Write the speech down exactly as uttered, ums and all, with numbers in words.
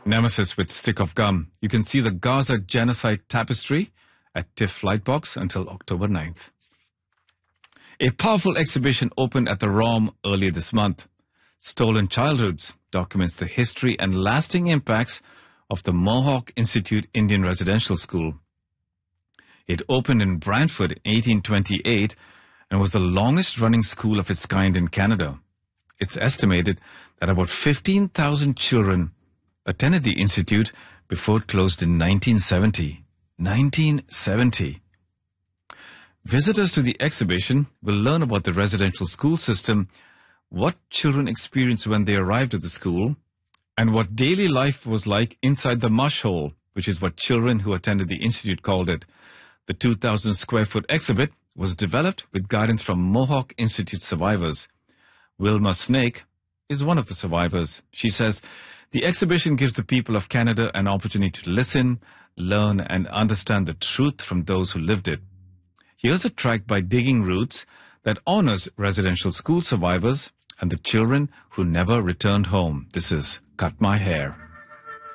Nemesis with Stick of Gum. You can see the Gaza Genocide Tapestry at TIFF Lightbox until October ninth. A powerful exhibition opened at the ROM earlier this month. Stolen Childhoods documents the history and lasting impacts of the Mohawk Institute Indian Residential School. It opened in Brantford in eighteen twenty-eight and was the longest-running school of its kind in Canada. It's estimated that about fifteen thousand children attended the institute before it closed in nineteen seventy. nineteen seventy. Visitors to the exhibition will learn about the residential school system, what children experienced when they arrived at the school, and what daily life was like inside the mush hole, which is what children who attended the institute called it. The two thousand square foot exhibit was developed with guidance from Mohawk Institute survivors. Wilma Snake is one of the survivors. She says, the exhibition gives the people of Canada an opportunity to listen, learn, and understand the truth from those who lived it. Here's a track by Digging Roots that honors residential school survivors and the children who never returned home. This is Cut My Hair.